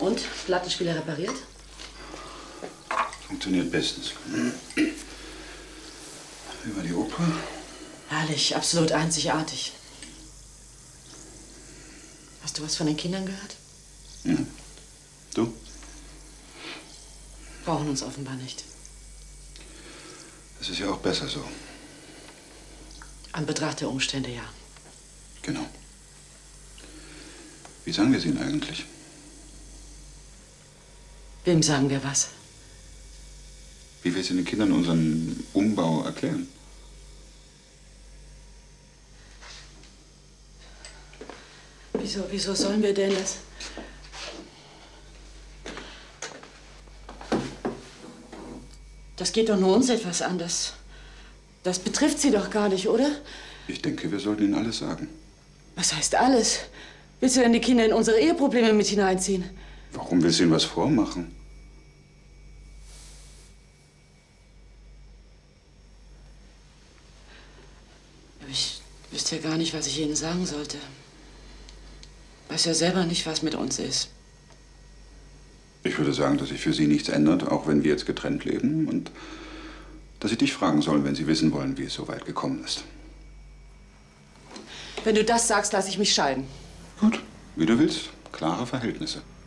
Und? Plattenspieler repariert? Funktioniert bestens. Wie war die Oper? Herrlich, absolut einzigartig. Hast du was von den Kindern gehört? Ja. Du? Brauchen uns offenbar nicht. Das ist ja auch besser so. An Betracht der Umstände, ja. Genau. Wie sagen wir es Ihnen eigentlich? Wem sagen wir was? Wie wir es den Kindern unseren Umbau erklären? Wieso sollen wir denn das? Das geht doch nur uns etwas an. Das betrifft Sie doch gar nicht, oder? Ich denke, wir sollten Ihnen alles sagen. Was heißt alles? Willst du denn die Kinder in unsere Eheprobleme mit hineinziehen? Warum willst du ihnen was vormachen? Ich wüsste ja gar nicht, was ich Ihnen sagen sollte. Weiß ja selber nicht, was mit uns ist. Ich würde sagen, dass sich für Sie nichts ändert, auch wenn wir jetzt getrennt leben. Und dass Sie dich fragen sollen, wenn Sie wissen wollen, wie es so weit gekommen ist. Wenn du das sagst, lasse ich mich scheiden. Gut, wie du willst. Klare Verhältnisse.